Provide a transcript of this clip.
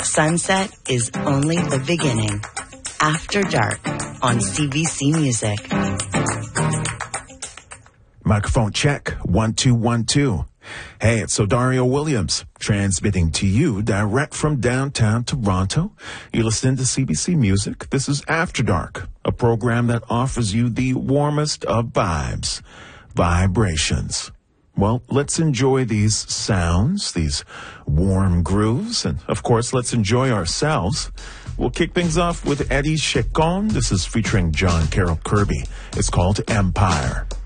Sunset is only the beginning. After Dark on CBC Music. Microphone check, 1 2 1 2. Hey, it's Odario Williams, transmitting to you direct from downtown Toronto. You're listening to CBC Music. This is After Dark, a program that offers you the warmest of vibes, vibrations. Well, let's enjoy these sounds, these warm grooves, and of course, let's enjoy ourselves. We'll kick things off with Eddie Chacon. This is featuring John Carroll Kirby. It's called Empire.